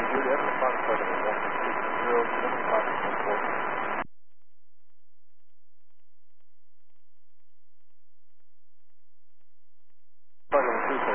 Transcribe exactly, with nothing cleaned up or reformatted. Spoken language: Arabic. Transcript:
Juliet, response code of one six zero seven five four.